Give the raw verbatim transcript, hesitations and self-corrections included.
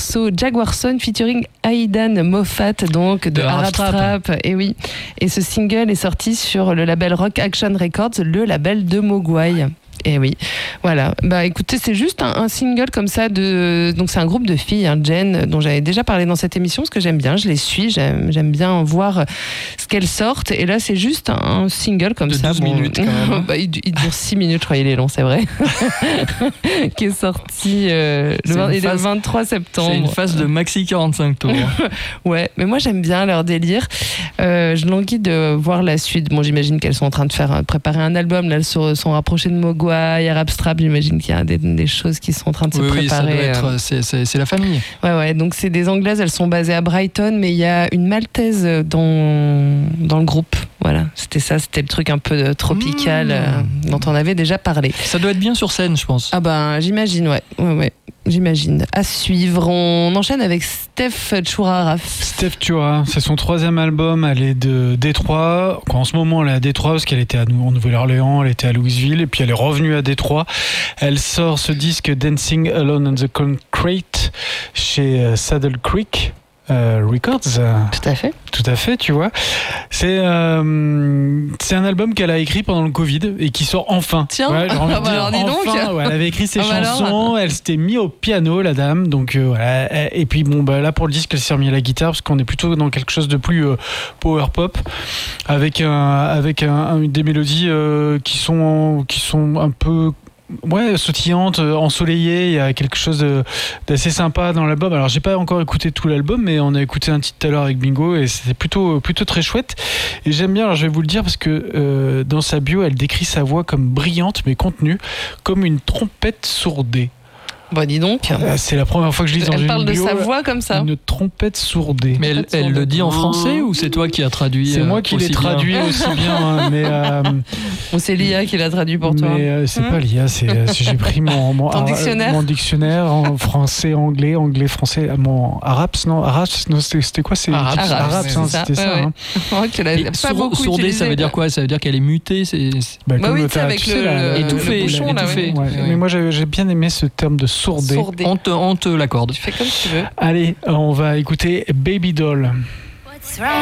morceau Jaguarson featuring Aidan Moffat, donc de, de Arab Strap. Et oui. Et ce single est sorti sur le label Rock Action Records, le label de Mogwai. Et oui, voilà. Bah écoutez, c'est juste un, un single comme ça de. Donc c'est un groupe de filles, hein, Jen, dont j'avais déjà parlé dans cette émission, parce que j'aime bien, je les suis, j'aime, j'aime bien voir ce qu'elles sortent. Et là, c'est juste un, un single comme de ça. douze bon, minutes quand même. bah, il, il dure six minutes, je crois, il est long, c'est vrai. Qui est sorti euh, le, vingt, phase, le vingt-trois septembre. C'est une phase de maxi quarante-cinq tours. Ouais, mais moi j'aime bien leur délire. Euh, je languis de voir la suite. Bon, j'imagine qu'elles sont en train de faire, de préparer un album. Là, elles se sont rapprochées de Mogwai. Arab Strap, j'imagine qu'il y a des, des choses qui sont en train de se oui, préparer. Oui, ça doit être, c'est, c'est, c'est la famille. Ouais, ouais, donc c'est des Anglaises, elles sont basées à Brighton, mais il y a une Maltaise dans, dans le groupe. Voilà, c'était ça, c'était le truc un peu tropical mmh. euh, dont on avait déjà parlé. Ça doit être bien sur scène, je pense. Ah ben, j'imagine, ouais, ouais, ouais. J'imagine. À suivre, on enchaîne avec Steph Chura. Steph Chura, c'est son troisième album. Elle est de Détroit. En ce moment, elle est à Détroit parce qu'elle était à, en Nouvelle-Orléans, elle était à Louisville et puis elle est revenue à Détroit. Elle sort ce disque Dancing Alone on the Concrete chez Saddle Creek euh, Records. Tout à fait. Tout à fait, tu vois. C'est, euh, c'est un album qu'elle a écrit pendant le Covid et qui sort enfin. Tiens, ouais, j'ai envie ah de bah dire, alors dis donc. enfin, ouais, elle avait écrit ses ah bah chansons, alors. Elle s'était mise au piano, la dame. Donc euh, voilà. Et puis bon, bah là pour le disque, elle s'est remise à la guitare parce qu'on est plutôt dans quelque chose de plus euh, power pop, avec un, avec un, un, des mélodies euh, qui sont qui sont un peu ouais, sautillante, ensoleillée. Il y a quelque chose de, d'assez sympa dans l'album. Alors j'ai pas encore écouté tout l'album, mais on a écouté un titre tout à l'heure avec Bingo et c'était plutôt, plutôt très chouette. Et j'aime bien, alors je vais vous le dire parce que euh, dans sa bio, elle décrit sa voix comme brillante mais contenue, comme une trompette sourdée. Bah dis donc. C'est la première fois que je lis dans elle une bio. Elle parle de sa voix comme ça. Une trompette sourdée. Mais elle, elle le dit en français ou c'est toi qui as traduit? C'est moi qui l'ai traduit aussi bien. Hein, mais euh, ou c'est l'I A qui l'a traduit pour toi? Mais euh, c'est hum. pas l'I A, c'est, c'est j'ai pris mon, mon, Ton ara, dictionnaire mon dictionnaire en français, anglais, anglais, français, mon arabe, non, arabe, non, c'était, c'était quoi? C'est arabe, arabe, c'est hein, c'était ça. Ouais, hein. ouais. Tu l'as pas sour, beaucoup sourdée, utilisé. ça veut dire quoi? Ça veut dire qu'elle est mutée, c'est. Bah, bah oui, c'est avec le, le étouffé, bouchon là. étouffé. Ouais, mais moi j'ai, j'ai bien aimé ce terme de sourdée. Sourdée. On te, on te l'accorde. Tu fais comme tu veux. Allez, on va écouter Baby Doll.